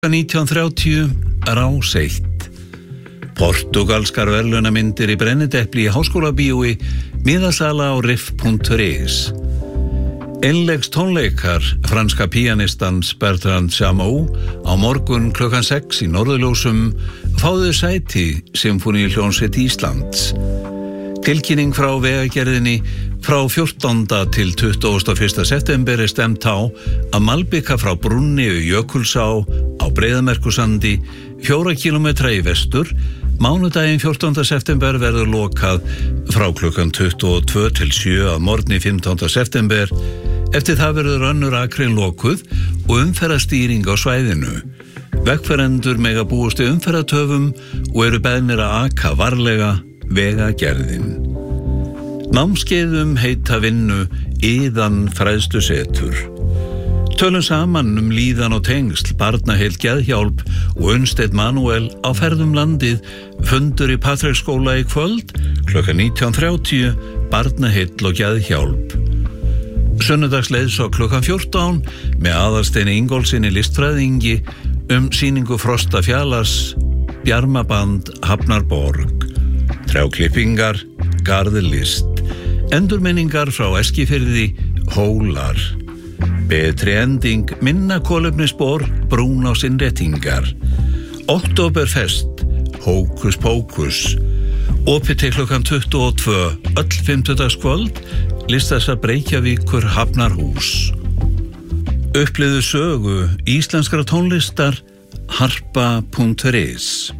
1930 Rás 1. Portugalskar verðlaunamyndir í brennidepli í Háskólabíói, miðasala á riff.is. Einleiks tónleikar franska píanistans Bertrand Chameau á morgun klukkan 6 í Norðurljósum, fáðu sæti Sinfóníuhljómsveit Íslands. Tilkynning frá Vegagerðinni frá 14. til 21. september stemt á að malbika frá brúnni og Jökulsá á Breiðamerkursandi 4 kilometra í vestur. Mánudaginn 14. september verður lokað frá klukkan 22 til 7 að morgni 15. september. Eftir það verður önnur akrein lokuð og umferðarstýring á svæðinu. Vegfarendur mega búast við umferðartöfum og eru beðnir að aka varlega. Vegagerðin. Námskeiðum heita vinnu Iðan fræðslusetur. Tölum saman líðan og tengsl, Barnaheill Geðhjálp og Unnsteinn Manuel á ferðum landið, fundur í Patreksskóla í kvöld, klukkan 19:30, Barnaheill og Geðhjálp. Sunnudagsleiðsog klukkan 14 með Aðalsteini Ingólfssyni listfræðingi sýningu Frosta Fjalars, Bjarmaband Hafnarborg. Trjáklippingar, garðlist, endurminningar frá Eskifirði, Hólar. Betri ending, minna kolefnisspor, brúnásinnréttingar. Oktoberfest, Hókus Pókus. Opið til klukkan 22, öll 50dagskvöld, Listasafn Reykjavíkur Hafnarhús. Upplifðu sögu íslenskra tónlistar, harpa.is.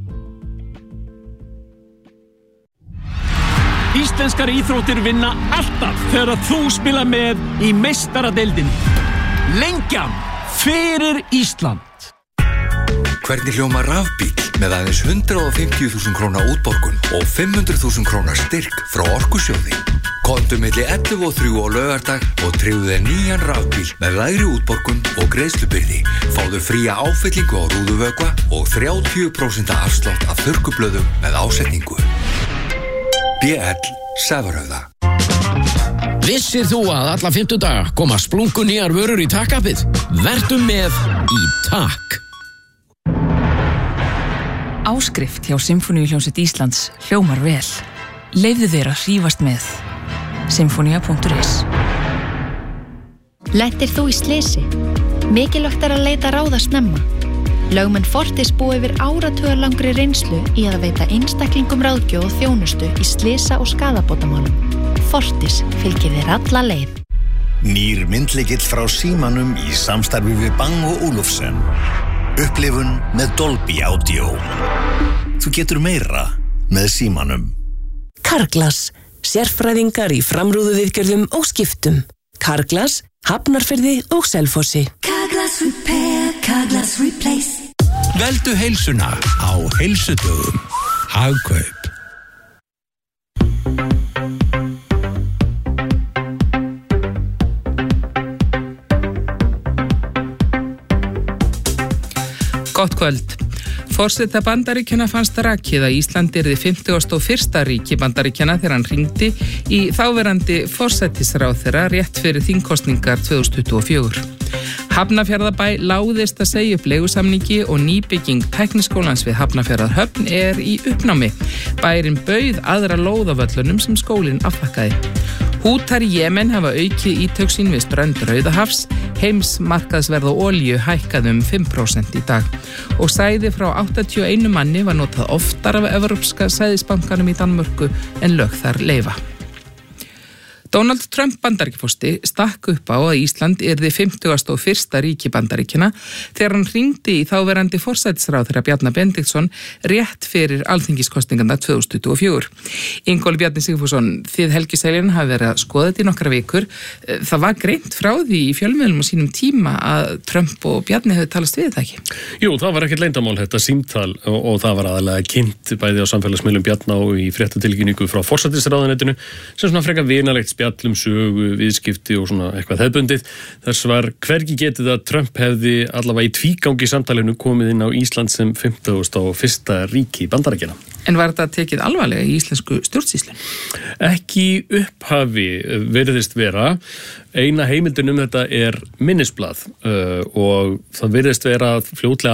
Íslenskar íþróttir vinna alltaf þegar þú spila með í meistaradeildinni. Lengjan fyrir Ísland. Hvernig hljómar rafbíll með aðeins 150.000 króna útborgun og 500.000 króna styrk frá Orkusjóði? Komdu milli 11 og 3 á laugardag og tryggðu þér nýjan rafbíl með lægri útborgun og greiðslubyrði. Fáðu fría áfyllingu á rúðuvökva og 30% afslátt af þurrkublöðum með ásetningu. BL Sævarhöfða. Vissir þú að alla 50 daga koma splungu nýjar vörur í takkapið? Vertu með í takk. Áskrift hjá Sinfóníuhljómsveit Íslands hljómar vel. Leyfðu þér að hrífast með. Sinfonia.is. Lentir þú í slysi? Mikilvægt að leita ráða snemma. Lögmenn Fortis búa yfir áratugalangri reynslu í að veita einstaklingum ráðgjöf og þjónustu í slysa- og skaðabótamálum. Fortis fylgir þér alla leið. Nýr myndlykill frá Símanum í samstarfi við Bang og Olufsen. Upplifun með Dolby Audio. Þú getur meira með Símanum. Carglass, sérfræðingar í framrúðuviðgerðum og skiptum. Carglass, Hafnarfirði og Selfossi. Carglass Repair, Carglass Replace. Veldu heilsuna á heilsudögum. Hagkaup. Gott kvöld. Forseta Bandaríkjanna fannst rakið að Ísland yrði 51. ríki Bandaríkjanna þegar hann hringdi í þáverandi forsætisráðherra rétt fyrir þingkosningar 2024. Hafnarfjarðarbæ láðist að segja upp leigusamningi og nýbygging tækniskólans við Hafnarfjarðarhöfn í uppnámi. Bærinn bauð aðra lóðavöllunum sem skólinn afþakkaði. Hútar í Jemen hafa aukið ítök sín við strönd Rauðahafs, heimsmarkaðsverð á olíu hækkaði 5% í dag og sæði frá 81 manni var notað oftar af evrópska sæðisbankanum í Danmörku en lög þar leyfa. Donald Trump Bandaríkjaforseti stakk upp á að Ísland yrði 51. ríki Bandaríkjanna þegar hann hringdi í þáverandi forsætisráðherra Bjarna Benediktsson rétt fyrir alþingiskosningarnar 2024. Ingólfur Bjarni Sigfússon, þið Helgi Seljan hafi verið að skoða þetta í nokkra vikur. Það var greint frá því í fjölmiðlum á sínum tíma að Trump og Bjarni hefði talast við það ekki? Jú, það var ekkert leyndamál þetta símtal og það var aðalega kynnt bæði á samfélagsmiðlum Bjarna og í fréttatilkynningu frá forsætisráðuneytinu sem svona frekar vinalegt spjallum sögu, viðskipti og svona eitthvað hefðbundið. Þess var hvergi getið að Trump hefði allavega í tvígangi samtalinu komið inn á Ísland sem 51. ríki Bandaríkjanna. En var þetta tekið alvarlega í íslensku stjórnsýslu? Ekki upphafi virðist vera. Eina heimildin þetta er minnisblað og það virðist vera fljótlega